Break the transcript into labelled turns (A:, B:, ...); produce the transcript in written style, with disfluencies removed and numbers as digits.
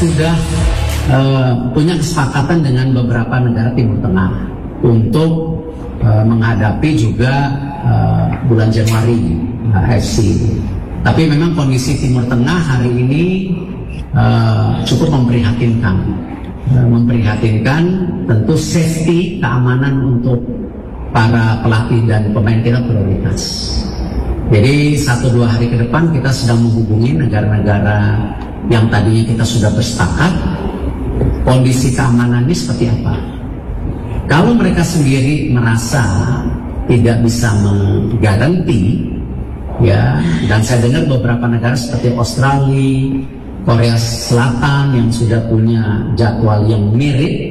A: sudah punya kesepakatan dengan beberapa negara Timur Tengah untuk menghadapi juga bulan Januari AFC. Tapi memang kondisi Timur Tengah hari ini cukup memprihatinkan. Tentu safety, keamanan untuk para pelatih dan pemain kita prioritas. Jadi 1-2 hari ke depan kita sedang menghubungi negara-negara yang tadinya kita sudah bersepakat kondisi keamanannya seperti apa. Kalau mereka sendiri merasa tidak bisa menggaranti, ya, dan saya dengar beberapa negara seperti Australia, Korea Selatan yang sudah punya jadwal yang mirip